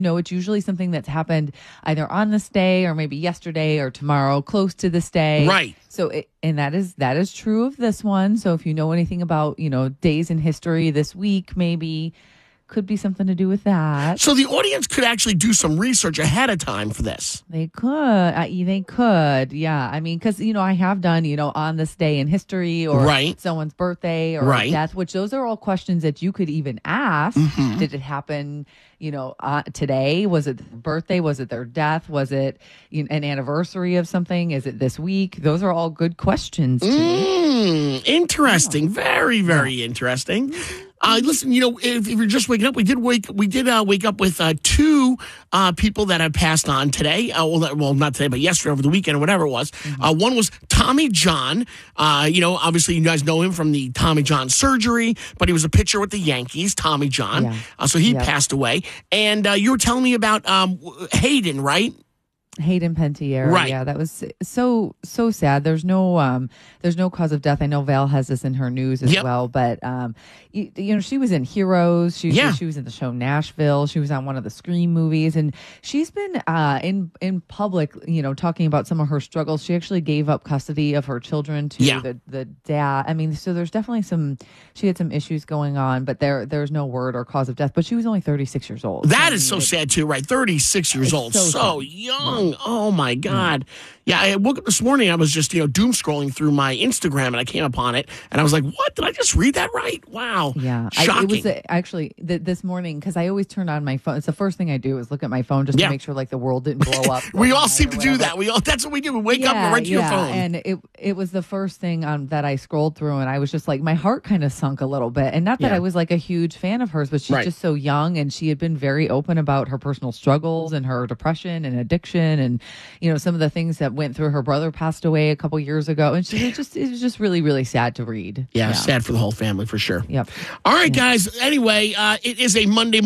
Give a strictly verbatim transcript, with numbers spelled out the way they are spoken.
No, it's usually something that's happened either on this day or maybe yesterday or tomorrow, close to this day. Right. So, it, and that is that is true of this one. So, if you know anything about, you know, days in history this week, maybe could be something to do with that. So the audience could actually do some research ahead of time for this. They could. Uh, they could. Yeah. I mean, because, you know, I have done, you know, on this day in history or right. someone's birthday or right. death, which those are all questions that you could even ask. Mm-hmm. Did it happen, you know, uh, today? Was it their birthday? Was it their death? Was it you know, an anniversary of something? Is it this week? Those are all good questions. Mm, interesting. Yeah. Very, very yeah. interesting. Uh, listen, you know, if, if you're just waking up, we did wake we did uh, wake up with uh, two uh, people that have passed on today. Uh, well, well, not today, but yesterday, over the weekend, or whatever it was. Mm-hmm. Uh, one was Tommy John. Uh, you know, obviously, you guys know him from the Tommy John surgery, but he was a pitcher with the Yankees, Tommy John. Yeah. Uh, so he yep. passed away. And uh, you were telling me about um, Hayden, right? Hayden Panettiere, right? Yeah, that was so so sad. There's no um, there's no cause of death. I know Val has this in her news as yep. well, but um, you, you know, she was in Heroes. She yeah. she was in the show Nashville. She was on one of the Scream movies, and she's been uh, in in public, you know, talking about some of her struggles. She actually gave up custody of her children to yeah. the the dad. I mean, so there's definitely some. She had some issues going on, but there there's no word or cause of death. But she was only thirty-six years old. That so, is I mean, so it, sad too, right? thirty-six years old, so, so young. Oh my God. Yeah, I woke up this morning. I was just, you know, doom scrolling through my Instagram and I came upon it and I was like, what? Did I just read that right? Wow. Yeah. Shocking. I, it was uh, actually th- this morning because I always turn on my phone. It's the first thing I do is look at my phone just yeah. to make sure like the world didn't blow up. we all seem to do that. We all, that's what we do. We wake yeah, up and right to yeah. your phone. And it it was the first thing um, that I scrolled through and I was just like, my heart kind of sunk a little bit. And not that yeah. I was like a huge fan of hers, but she's right. just so young and she had been very open about her personal struggles and her depression and addiction and, you know, some of the things that went through. Her brother passed away a couple years ago, and she was just it was just really, really sad to read. Yeah, yeah. sad for the whole family for sure. Yep. All right, yeah. guys. Anyway, uh, it is a Monday.